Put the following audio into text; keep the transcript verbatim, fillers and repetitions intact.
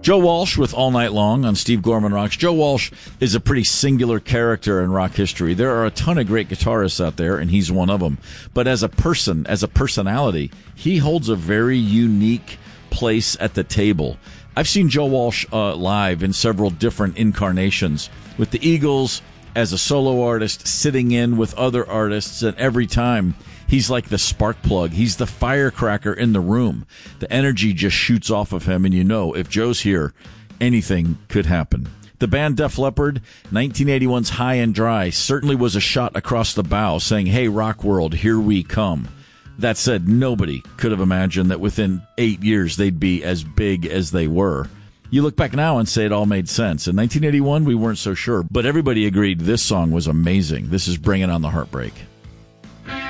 Joe Walsh with All Night Long on Steve Gorman Rocks. Joe Walsh is a pretty singular character in rock history. There are a ton of great guitarists out there, and he's one of them. But as a person, as a personality, he holds a very unique place at the table. I've seen Joe Walsh uh, live in several different incarnations with the Eagles, as a solo artist, sitting in with other artists, and every time he's like the spark plug. He's the firecracker in the room. The energy just shoots off of him, and you know, if Joe's here, anything could happen. The band Def Leppard, nineteen eighty-one's High and Dry, certainly was a shot across the bow saying, hey, rock world, here we come. That said, nobody could have imagined that within eight years they'd be as big as they were. You look back now and say it all made sense. In nineteen eighty-one, we weren't so sure, but everybody agreed this song was amazing. This is Bringing on the Heartbreak.